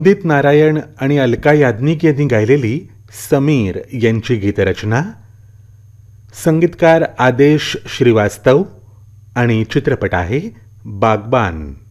उदित नारायण आणि अलका याज्ञिक यांनी गायलेली समीर यांची गीतरचना, संगीतकार आदेश श्रीवास्तव आणि चित्रपट आहे बागबान.